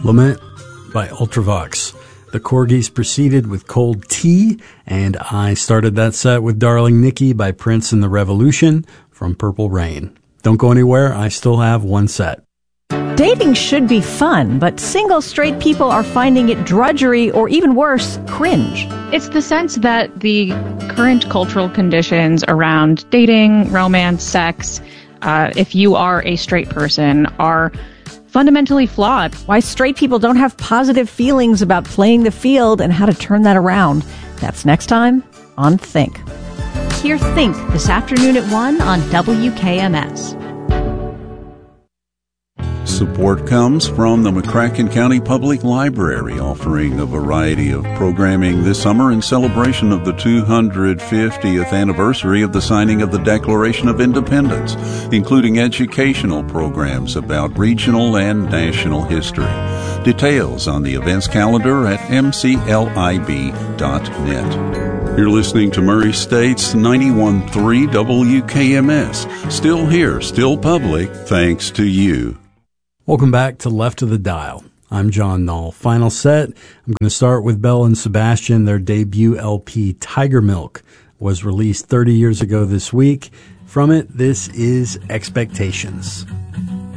Lament by Ultravox. The Corgis proceeded with Cold Tea, and I started that set with Darling Nikki by Prince and the Revolution from Purple Rain. Don't go anywhere, I still have one set. Dating should be fun, but single straight people are finding it drudgery or even worse, cringe. It's the sense that the current cultural conditions around dating, romance, sex, if you are a straight person, are fundamentally flawed. Why straight people don't have positive feelings about playing the field and how to turn that around. That's next time on Think. Hear Think this afternoon at 1 on WKMS. Support comes from the McCracken County Public Library, offering a variety of programming this summer in celebration of the 250th anniversary of the signing of the Declaration of Independence, including educational programs about regional and national history. Details on the events calendar at mclib.net. You're listening to Murray State's 91.3 WKMS. Still here, still public, thanks to you. Welcome back to Left of the Dial. I'm John Null. Final set, I'm going to start with Belle and Sebastian. Their debut LP, Tiger Milk, was released 30 years ago this week. From it, this is Expectations.